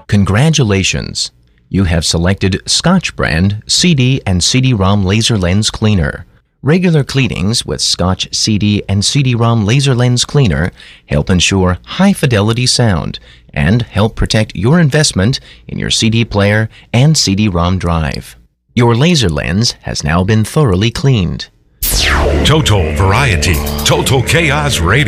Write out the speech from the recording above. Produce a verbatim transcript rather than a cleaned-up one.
Congratulations! You have selected Scotch brand C D and C D ROM laser lens cleaner. Regular cleanings with Scotch C D and C D ROM laser lens cleaner help ensure high-fidelity sound and help protect your investment in your C D player and C D ROM drive. Your laser lens has now been thoroughly cleaned. Total variety, total chaos radio.